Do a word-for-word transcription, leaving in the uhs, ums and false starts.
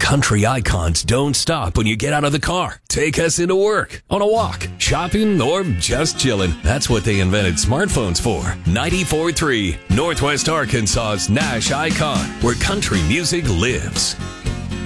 Country icons don't stop when you get out of the car. Take us into work, on a walk, shopping, or just chilling. That's what they invented smartphones for. ninety-four point three, Northwest Arkansas's Nash Icon, where country music lives.